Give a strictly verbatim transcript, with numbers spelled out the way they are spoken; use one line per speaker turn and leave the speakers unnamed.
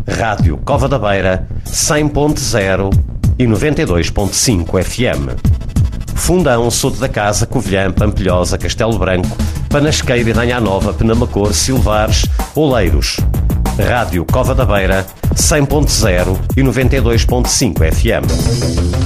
Rádio Cova da Beira, cem ponto zero e noventa e dois ponto cinco F M. Fundão, Soto da Casa, Covilhã, Pampilhosa, Castelo Branco, Panasqueira e Ranha Nova, Penamacor, Silvares, Oleiros. Rádio Cova da Beira, cem ponto zero e noventa e dois ponto cinco F M.